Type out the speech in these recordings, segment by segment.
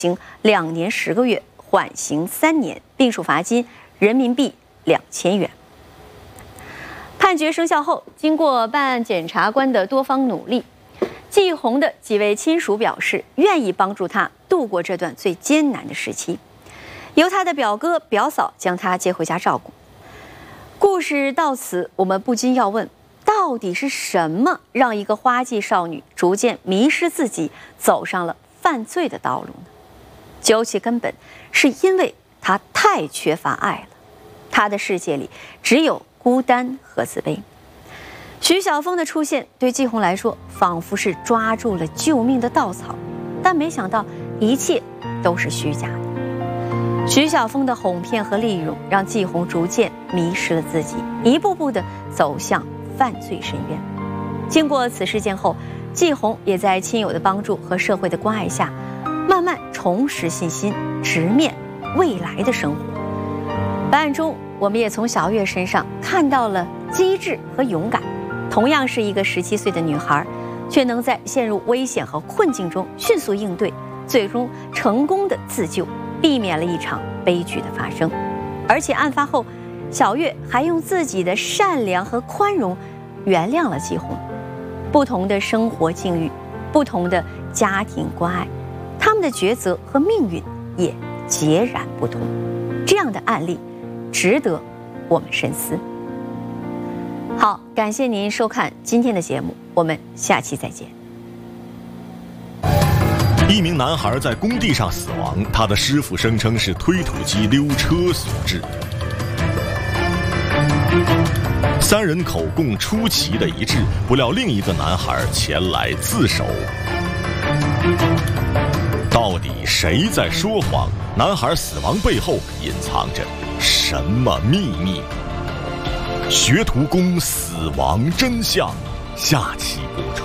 刑2年10个月，缓刑3年，并处罚金人民币2000元。判决生效后，经过办案检察官的多方努力，季红的几位亲属表示愿意帮助他度过这段最艰难的时期，由他的表哥表嫂将他接回家照顾。故事到此，我们不禁要问：到底是什么让一个花季少女逐渐迷失自己，走上了犯罪的道路呢？究其根本，是因为她太缺乏爱了，她的世界里只有孤单和自卑。徐小凤的出现对季红来说，仿佛是抓住了救命的稻草，但没想到一切都是虚假的。徐小凤的哄骗和利用，让季红逐渐迷失了自己，一步步地走向犯罪深渊。经过此事件后，季红也在亲友的帮助和社会的关爱下，慢慢重拾信心，直面未来的生活。本案中，我们也从小月身上看到了机智和勇敢。同样是一个17岁的女孩，却能在陷入危险和困境中迅速应对，最终成功的自救，避免了一场悲剧的发生。而且案发后，小月还用自己的善良和宽容原谅了季红。不同的生活境遇，不同的家庭关爱，他们的抉择和命运也截然不同。这样的案例值得我们深思。好，感谢您收看今天的节目，我们下期再见。 一名男孩在工地上死亡，他的师傅声称是推土机溜车所致。3人口供出奇的一致，不料另一个男孩前来自首。到底谁在说谎？男孩死亡背后隐藏着什么秘密？学徒工死亡真相，下期播出。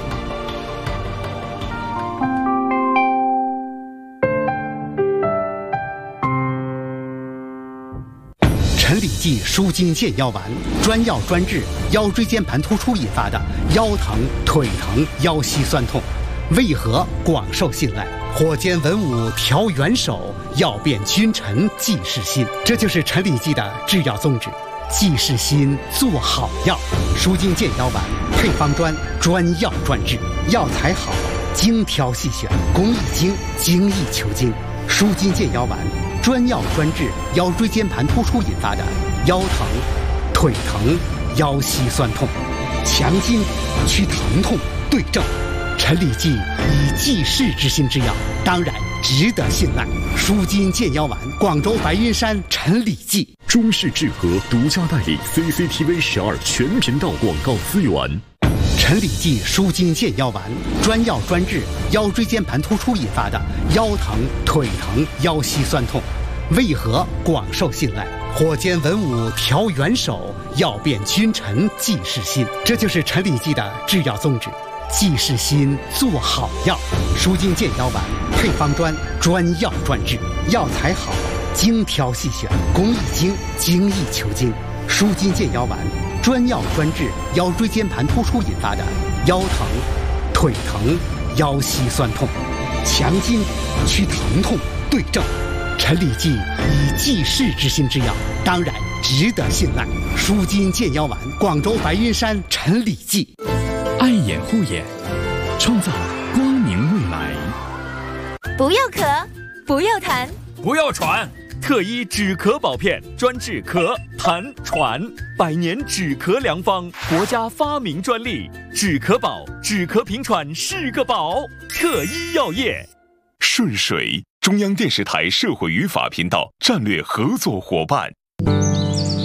陈李济舒筋健腰丸，专药专治腰椎间盘突出引发的腰疼、腿疼、腰膝酸痛，为何广受信赖？火尖文武调元首，药变君臣济世心。这就是陈李济的制药宗旨。济世心，做好药。舒筋健腰丸配方专药专治，药材好，精挑细选，工艺精，精益求精。舒筋健腰丸专药专治腰椎间盘突出引发的腰疼、腿疼、腰膝酸痛，强筋去疼痛，对症。陈李济以济世之心之药，当然值得信赖。舒筋健腰丸，广州白云山陈李济。 中式制和独家代理 CCTV 12全频道广告资源。 陈李济舒筋健腰丸专药专治腰椎间盘突出引发的腰疼、腿疼、腰膝酸痛，为何广受信赖？火尖文武调元首，药变君臣济世心。这就是陈李济的制药宗旨。济世心，做好药。舒筋健腰丸配方专药专治，药材好，精挑细选，工艺精，精益求精。舒筋健腰丸专药专治腰椎间盘突出引发的腰疼、腿疼、腰膝酸痛，强筋去疼痛，对症。陈李济以济世之心之药，当然值得信赖。舒筋健腰丸，广州白云山陈李济。 爱眼护眼，创造光明未来。 不要咳，不要痰， 不要喘。特医止咳宝片，专治咳、痰、喘，100年止咳良方，国家发明专利。止咳宝，止咳平喘是个宝。特医药业。 顺水，中央电视台社会与法频道战略合作伙伴。